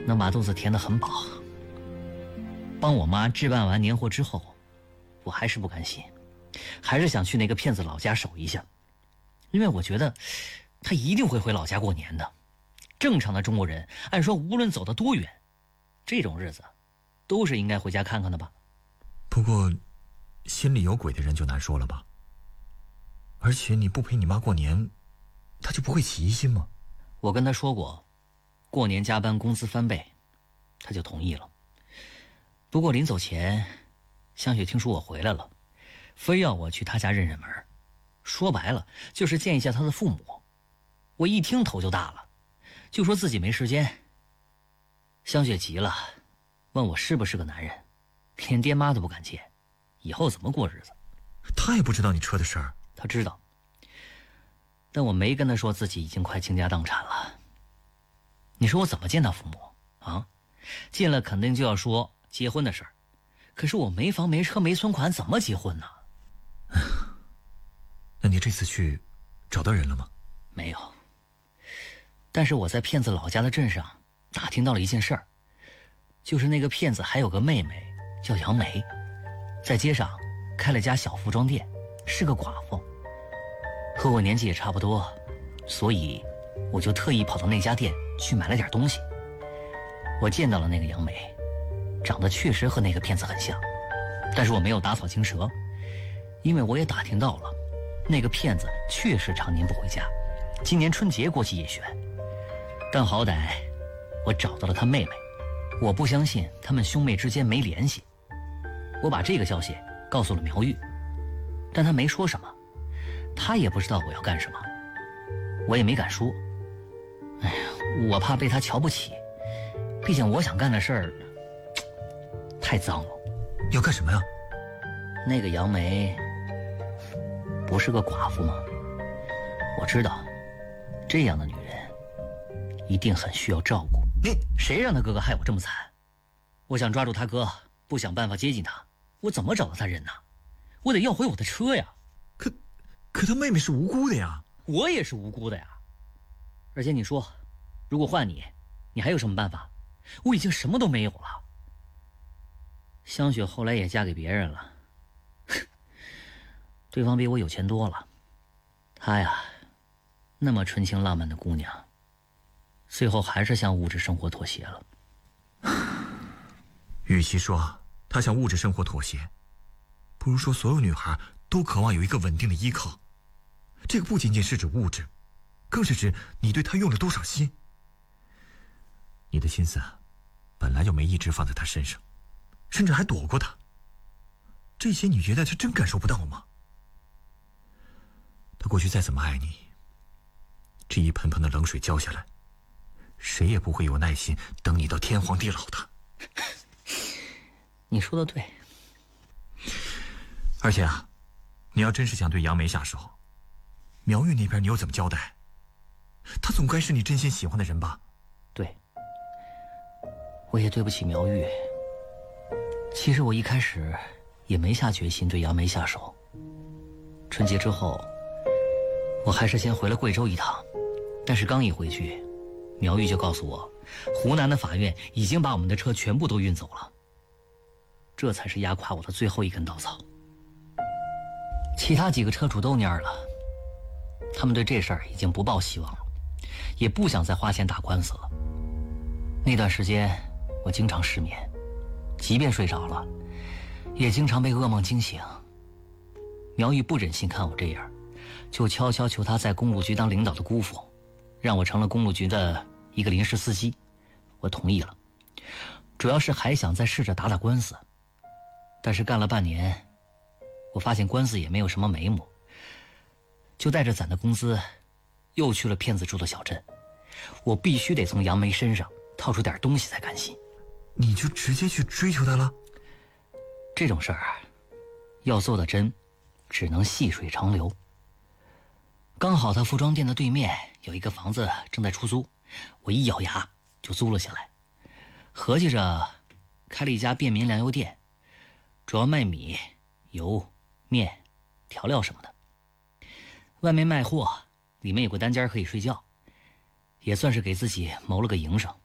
能把肚子填得很饱。帮我妈置办完年货之后，我还是不甘心，还是想去那个骗子老家守一下，因为我觉得他一定会回老家过年的。正常的中国人，按说无论走得多远，这种日子都是应该回家看看的吧。 不过心里有鬼的人就难说了吧。而且你不陪你妈过年，她就不会起疑心吗？ 我跟她说过，过年加班工资翻倍，她就同意了。不过临走前，香雪听说我回来了，非要我去她家认认门，说白了就是见一下她的父母。我一听头就大了，就说自己没时间。香雪急了，问我是不是个男人，连爹妈都不敢见，以后怎么过日子？ 她也不知道你车的事儿。 她知道，但我没跟她说自己已经快倾家荡产了。你说我怎么见她父母啊？见了肯定就要说结婚的事儿，可是我没房没车没存款，怎么结婚呢？ 那你这次去找到人了吗？ 没有，但是我在骗子老家的镇上打听到了一件事儿，就是那个骗子还有个妹妹叫杨梅，在街上开了家小服装店，是个寡妇，和我年纪也差不多，所以我就特意跑到那家店去买了点东西。我见到了那个杨梅，长得确实和那个骗子很像，但是我没有打草惊蛇，因为我也打听到了，那个骗子确实常年不回家，今年春节过去也悬。但好歹我找到了他妹妹，我不相信他们兄妹之间没联系。我把这个消息告诉了苗玉，但他没说什么，他也不知道我要干什么，我也没敢说。哎呀，我怕被他瞧不起，毕竟我想干的事儿太脏了。 要干什么呀？ 那个杨梅不是个寡妇吗？我知道这样的女人一定很需要照顾。谁让他哥哥害我这么惨？我想抓住他哥，不想办法接近他，我怎么找到他人呢？我得要回我的车呀。 可他妹妹是无辜的呀。 我也是无辜的呀。而且你说，如果换你，你还有什么办法？我已经什么都没有了。香雪后来也嫁给别人了，对方比我有钱多了。她呀，那么纯情浪漫的姑娘，最后还是向物质生活妥协了。 与其说她向物质生活妥协，不如说所有女孩都渴望有一个稳定的依靠。这个不仅仅是指物质，更是指你对她用了多少心。你的心思本来就没一直放在她身上，甚至还躲过她。这些你觉得她真感受不到吗？她过去再怎么爱你，这一盆盆的冷水浇下来，谁也不会有耐心等你到天荒地老的。 你说的对。 而且你要真是想对杨梅下手，苗玉那边你又怎么交代？他总该是你真心喜欢的人吧？ 对，我也对不起苗玉。其实我一开始也没下决心对杨梅下手。春节之后，我还是先回了贵州一趟，但是刚一回去，苗玉就告诉我，湖南的法院已经把我们的车全部都运走了。这才是压垮我的最后一根稻草。其他几个车主都蔫了，他们对这事儿已经不抱希望了，也不想再花钱打官司了。那段时间我经常失眠，即便睡着了，也经常被噩梦惊醒。苗玉不忍心看我这样，就悄悄求他在公路局当领导的姑父，让我成了公路局的一个临时司机。我同意了，主要是还想再试着打打官司。但是干了半年，我发现官司也没有什么眉目，就带着攒的工资又去了骗子住的小镇。我必须得从杨梅身上套出点东西才甘心。 你就直接去追求他了？ 这种事儿要做的真，只能细水长流。刚好他服装店的对面有一个房子正在出租，我一咬牙就租了下来。合计着开了一家便民粮油店，主要卖米、油、面、调料什么的。外面卖货，里面有个单间可以睡觉，也算是给自己谋了个营生。